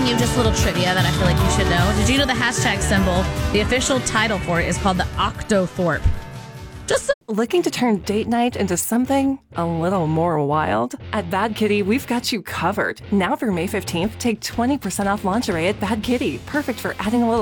giving you just a little trivia that I feel like you should know. Did you know the hashtag symbol, the official title for it is called the Octothorpe? Looking to turn date night into something a little more wild? At Bad Kitty, we've got you covered. Now for May 15th, take 20% off lingerie at Bad Kitty. Perfect for adding a little